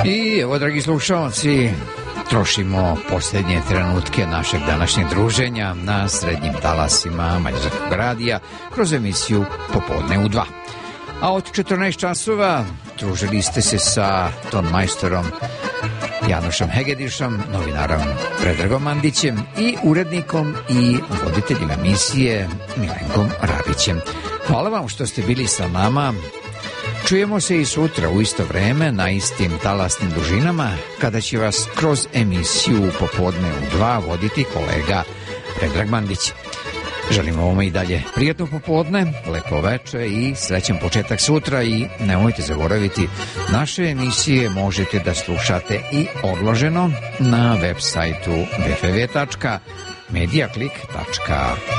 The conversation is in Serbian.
I evo, dragi slušalci, trošimo posljednje trenutke našeg današnjeg druženja na srednjim talasima Mađarskog radija kroz emisiju Popodne u 2. A od 14 časova družili ste se sa ton majstorom Janošom Hegedišom, novinarom Predragom Mandićem i urednikom i voditeljem emisije Milenkom Rabićem. Hvala vam što ste bili sa nama. Čujemo se i sutra u isto vreme na istim talasnim dužinama kada će vas kroz emisiju Popodne u 2 voditi kolega Predrag Mandić. Želimo vam i dalje prijatno popodne, lepo veče i srećan početak sutra i nemojte zaboraviti, naše emisije možete da slušate i odloženo na web sajtu www.mediaclick.com.